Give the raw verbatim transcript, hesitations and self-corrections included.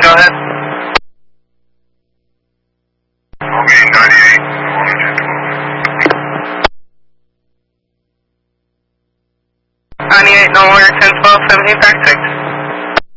go ahead. Okay, ninety-eight. ninety-eight, no longer ten twelve, seventeen, back six.